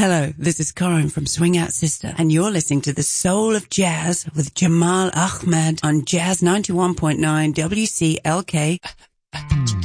Hello, this is Corin from Swing Out Sister, and you're listening to The Soul of Jazz with Jamal Ahmed on Jazz 91.9 WCLK.